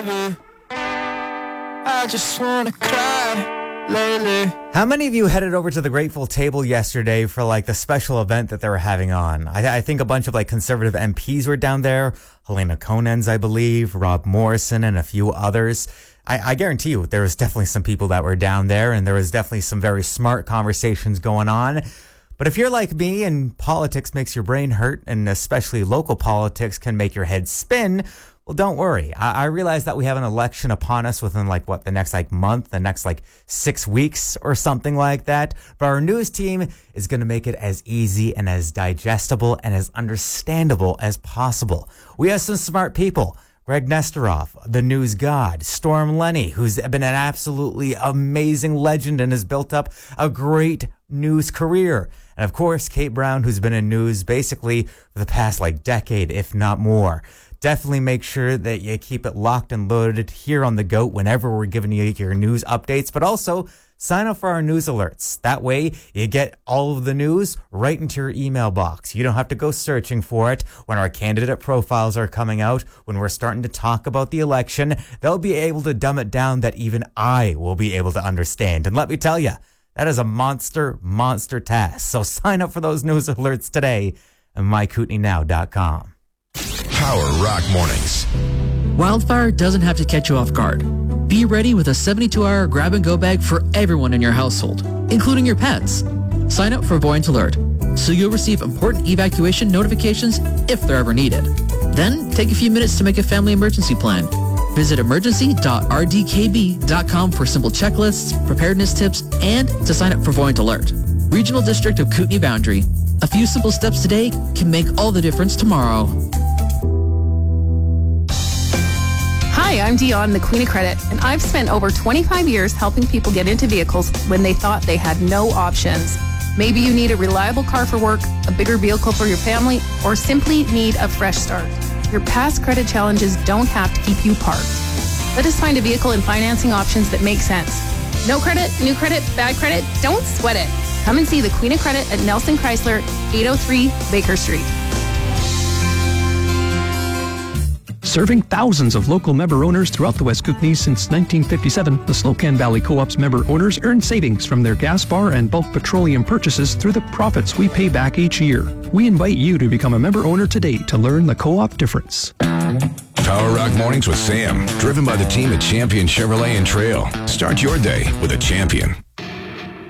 baby. I just wanna cry lately. How many of you headed over to the Grateful Table yesterday for like the special event that they were having on? I think a bunch of like conservative MPs were down there. Helena Conens, I believe, Rob Morrison, and a few others. I guarantee you there was definitely some people that were down there, and there was definitely some very smart conversations going on. But if you're like me and politics makes your brain hurt, and especially local politics can make your head spin, well, don't worry. I realize that we have an election upon us within the next month, the next 6 weeks or something like that. But our news team is going to make it as easy and as digestible and as understandable as possible. We have some smart people. Greg Nesterov, the news god, Storm Lenny, who's been an absolutely amazing legend and has built up a great news career. And of course, Kate Brown, who's been in news basically for the past decade, if not more. Definitely make sure that you keep it locked and loaded here on The GOAT whenever we're giving you your news updates, but also sign up for our news alerts. That way you get all of the news right into your email box. You don't have to go searching for it. When our candidate profiles are coming out, when we're starting to talk about the election, they'll be able to dumb it down that even I will be able to understand. And let me tell you, that is a monster task. So sign up for those news alerts today at mykootenaynow.com. Power Rock Mornings. Wildfire doesn't have to catch you off guard. Be ready with a 72-hour grab-and-go bag for everyone in your household, including your pets. Sign up for Buoyant Alert, so you'll receive important evacuation notifications if they're ever needed. Then, take a few minutes to make a family emergency plan. Visit emergency.rdkb.com for simple checklists, preparedness tips, and to sign up for Buoyant Alert. Regional District of Kootenay Boundary. A few simple steps today can make all the difference tomorrow. Hi, I'm Dion, the Queen of Credit, and I've spent over 25 years helping people get into vehicles when they thought they had no options. Maybe you need a reliable car for work, a bigger vehicle for your family, or simply need a fresh start. Your past credit challenges don't have to keep you parked. Let us find a vehicle and financing options that make sense. No credit, new credit, bad credit, don't sweat it. Come and see the Queen of Credit at Nelson Chrysler, 803 Baker Street. Serving thousands of local member owners throughout the West Kootenays since 1957, the Slocan Valley Co-op's member owners earn savings from their gas bar and bulk petroleum purchases through the profits we pay back each year. We invite you to become a member owner today to learn the co-op difference. Power Rock Mornings with Sam, driven by the team at Champion Chevrolet and Trail. Start your day with a Champion.